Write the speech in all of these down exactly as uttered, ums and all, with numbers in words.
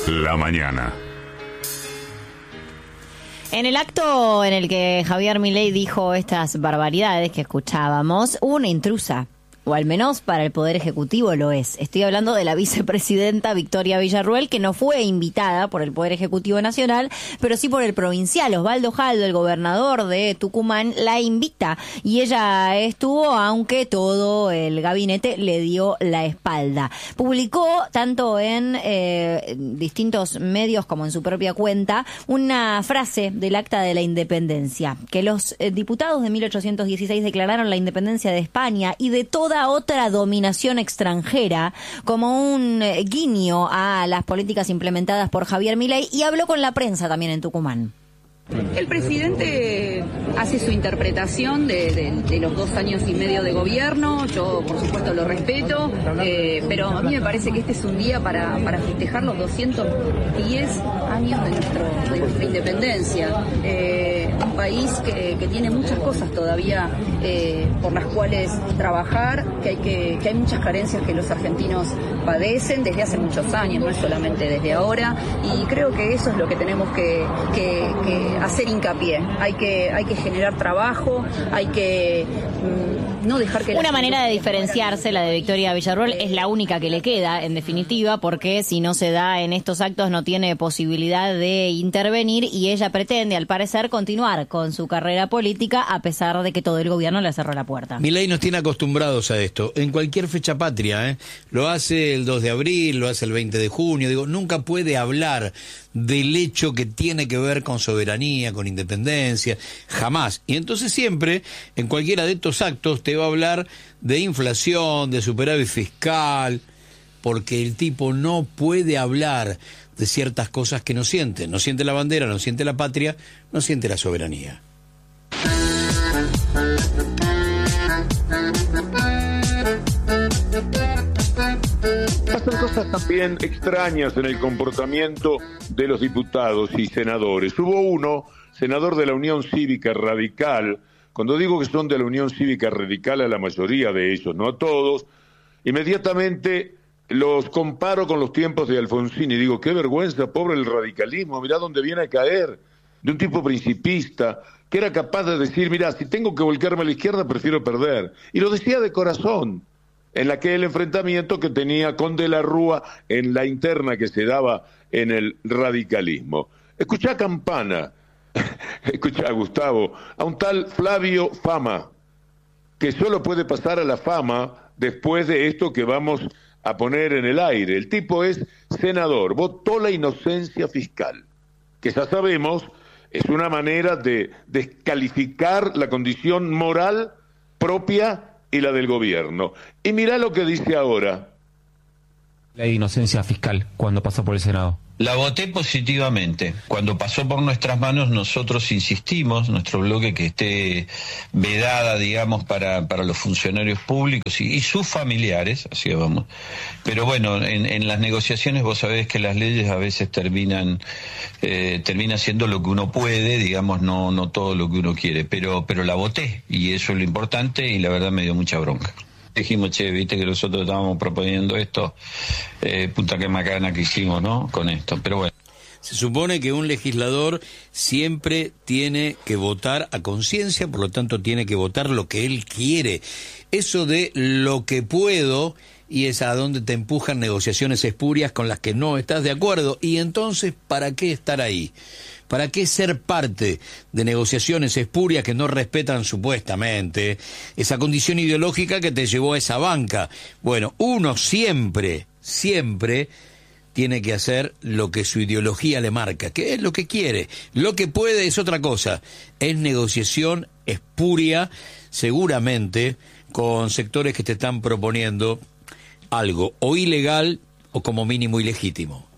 La mañana. En el acto en el que Javier Milei dijo estas barbaridades que escuchábamos, hubo una intrusa, o al menos para el Poder Ejecutivo lo es. Estoy hablando de la vicepresidenta Victoria Villarruel, que no fue invitada por el Poder Ejecutivo Nacional, pero sí por el provincial. Osvaldo Jaldo, el gobernador de Tucumán, la invita y ella estuvo, aunque todo el gabinete le dio la espalda. Publicó, tanto en eh, distintos medios como en su propia cuenta, una frase del Acta de la Independencia, que los eh, diputados de mil ochocientos dieciséis declararon la independencia de España y de toda otra dominación extranjera, como un eh, guiño a las políticas implementadas por Javier Milei, y habló con la prensa también en Tucumán. El presidente hace su interpretación de, de, de los dos años y medio de gobierno. Yo, por supuesto, lo respeto, eh, pero a mí me parece que este es un día para, para festejar los doscientos diez años de, nuestro, de nuestra independencia. Eh, un país que, que tiene muchas cosas todavía eh, por las cuales trabajar, que hay, que, que hay muchas carencias que los argentinos padecen desde hace muchos años, no es solamente desde ahora, y creo que eso es lo que tenemos que, que, que hacer hincapié. Hay que hay que generar trabajo, hay que mmm, no dejar que... Una manera de diferenciarse, la de Victoria Villarruel, es la única que le queda, en definitiva, porque si no se da en estos actos no tiene posibilidad de intervenir, y ella pretende, al parecer, continuar con su carrera política a pesar de que todo el gobierno le cerró la puerta. Milei nos tiene acostumbrados a esto, en cualquier fecha patria, ¿eh? Lo hace el dos de abril, lo hace el veinte de junio, digo, nunca puede hablar del hecho que tiene que ver con soberanía, con independencia, jamás. Y entonces siempre, en cualquiera de estos actos, te va a hablar de inflación, de superávit fiscal, porque el tipo no puede hablar de ciertas cosas que no siente. No siente la bandera, no siente la patria, no siente la soberanía. Pasan cosas también extrañas en el comportamiento de los diputados y senadores. Hubo uno, senador de la Unión Cívica Radical. Cuando digo que son de la Unión Cívica Radical, a la mayoría de ellos, no a todos, inmediatamente los comparo con los tiempos de Alfonsín y digo, qué vergüenza, pobre el radicalismo, mirá dónde viene a caer, de un tipo principista, que era capaz de decir, mirá, si tengo que volcarme a la izquierda, prefiero perder. Y lo decía de corazón, en aquel enfrentamiento que tenía con De la Rúa en la interna que se daba en el radicalismo. Escuchá Campana, escuchá Gustavo, a un tal Flavio Fama, que solo puede pasar a la fama después de esto que vamos a poner en el aire. El tipo es senador, votó la inocencia fiscal, que ya sabemos es una manera de descalificar la condición moral propia y la del gobierno. Y mirá lo que dice ahora. La inocencia fiscal cuando pasó por el Senado. La voté positivamente. Cuando pasó por nuestras manos, nosotros insistimos, nuestro bloque, que esté vedada, digamos, para, para los funcionarios públicos y, y sus familiares, así vamos. Pero bueno, en, en las negociaciones vos sabés que las leyes a veces terminan eh, termina siendo lo que uno puede, digamos, no no todo lo que uno quiere, pero pero la voté, y eso es lo importante, y la verdad me dio mucha bronca. Dijimos, che, viste que nosotros estábamos proponiendo esto, eh, puta que macana que hicimos, ¿no? Con esto, pero bueno. Se supone que un legislador siempre tiene que votar a conciencia, por lo tanto tiene que votar lo que él quiere. Eso de lo que puedo, y es a donde te empujan negociaciones espurias con las que no estás de acuerdo. Y entonces, ¿para qué estar ahí? ¿Para qué ser parte de negociaciones espurias que no respetan supuestamente esa condición ideológica que te llevó a esa banca? Bueno, uno siempre, siempre tiene que hacer lo que su ideología le marca, que es lo que quiere. Lo que puede es otra cosa, es negociación espuria, seguramente con sectores que te están proponiendo algo o ilegal o como mínimo ilegítimo.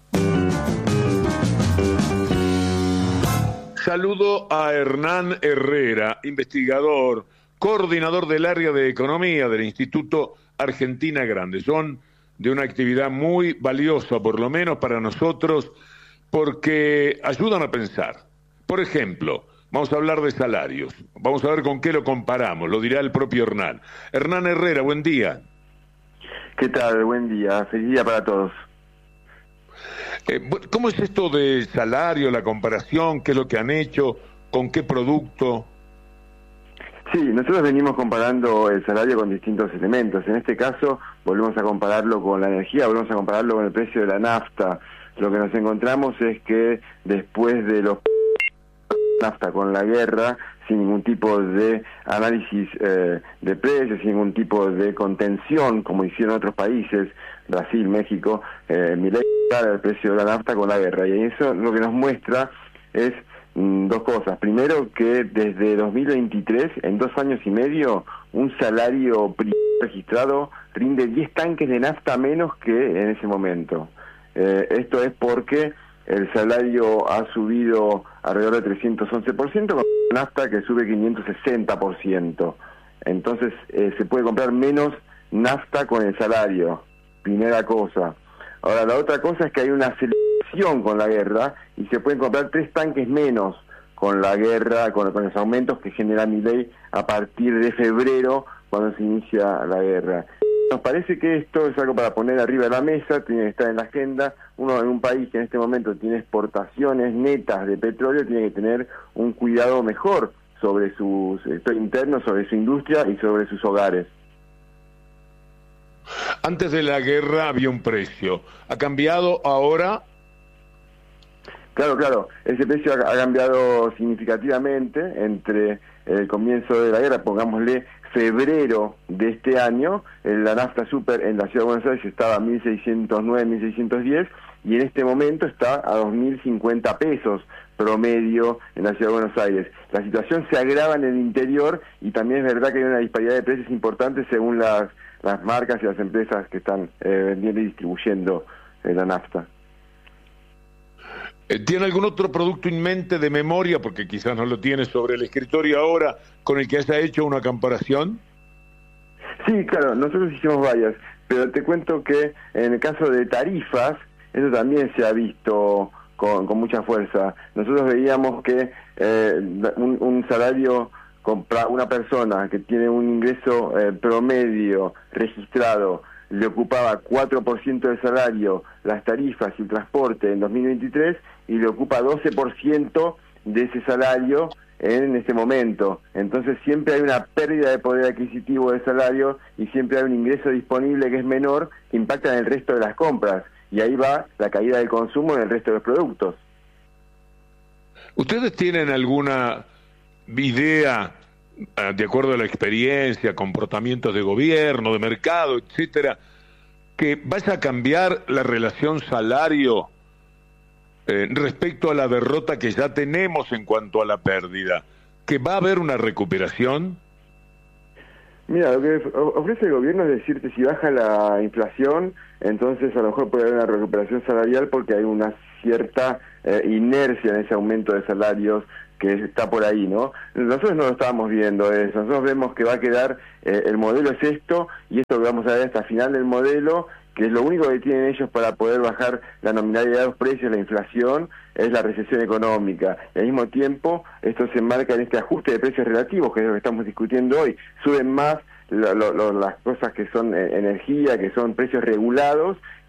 Saludo a Hernán Herrera, investigador, coordinador del área de economía del Instituto Argentina Grande. Son de una actividad muy valiosa, por lo menos para nosotros, porque ayudan a pensar. Por ejemplo, vamos a hablar de salarios. Vamos a ver con qué lo comparamos, lo dirá el propio Hernán. Hernán Herrera, buen día. ¿Qué tal? Buen día. Feliz día para todos. Eh, ¿Cómo es esto de salario, la comparación? ¿Qué es lo que han hecho? ¿Con qué producto? Sí, nosotros venimos comparando el salario con distintos elementos. En este caso, volvemos a compararlo con la energía, volvemos a compararlo con el precio de la nafta. Lo que nos encontramos es que después de los nafta con la guerra, sin ningún tipo de análisis eh, de precios, sin ningún tipo de contención, como hicieron otros países, Brasil, México, eh, Milei para el precio de la nafta con la guerra. Y eso lo que nos muestra es mm, dos cosas. Primero, que desde dos mil veintitrés, en dos años y medio, un salario registrado rinde diez tanques de nafta menos que en ese momento. Eh, esto es porque el salario ha subido alrededor de trescientos once por ciento, con nafta que sube quinientos sesenta por ciento. Entonces eh, se puede comprar menos nafta con el salario, primera cosa. Ahora, la otra cosa es que hay una aceleración con la guerra y se pueden comprar tres tanques menos con la guerra, con, con los aumentos que genera Milei a partir de febrero, cuando se inicia la guerra. Nos parece que esto es algo para poner arriba de la mesa, tiene que estar en la agenda. Uno en un país que en este momento tiene exportaciones netas de petróleo tiene que tener un cuidado mejor sobre su sector interno, sobre su industria y sobre sus hogares. Antes de la guerra había un precio. ¿Ha cambiado ahora? Claro, claro. Ese precio ha, ha cambiado significativamente entre el comienzo de la guerra, pongámosle febrero de este año. La nafta super en la Ciudad de Buenos Aires estaba a mil seiscientos nueve, mil seiscientos diez y en este momento está a dos mil cincuenta pesos promedio en la Ciudad de Buenos Aires. La situación se agrava en el interior y también es verdad que hay una disparidad de precios importante según las, las marcas y las empresas que están eh, vendiendo y distribuyendo eh, la nafta. ¿Tiene algún otro producto en mente de memoria, porque quizás no lo tiene sobre el escritorio ahora, con el que haya hecho una comparación? Sí, claro, nosotros hicimos varias, pero te cuento que en el caso de tarifas, eso también se ha visto con, con mucha fuerza. Nosotros veíamos que eh, un, un salario para una persona que tiene un ingreso eh, promedio registrado le ocupaba cuatro por ciento del salario, las tarifas y el transporte en dos mil veintitrés, y le ocupa doce por ciento de ese salario en este momento. Entonces siempre hay una pérdida de poder adquisitivo del salario y siempre hay un ingreso disponible que es menor, que impacta en el resto de las compras, y ahí va la caída del consumo en el resto de los productos. ¿Ustedes tienen alguna idea, de acuerdo a la experiencia, comportamientos de gobierno, de mercado, etcétera, que vaya a cambiar la relación salario eh, respecto a la derrota que ya tenemos en cuanto a la pérdida? ¿Que va a haber una recuperación? Mira, lo que ofrece el gobierno es decirte, si baja la inflación, entonces a lo mejor puede haber una recuperación salarial porque hay una cierta eh, inercia en ese aumento de salarios que está por ahí, ¿no? Nosotros no lo estábamos viendo eso, nosotros vemos que va a quedar, eh, el modelo es esto, y esto que vamos a ver hasta el final del modelo, que es lo único que tienen ellos para poder bajar la nominalidad de los precios, la inflación, es la recesión económica. Y al mismo tiempo, esto se enmarca en este ajuste de precios relativos, que es lo que estamos discutiendo hoy. Suben más lo, lo, lo, las cosas que son eh, energía, que son precios regulados,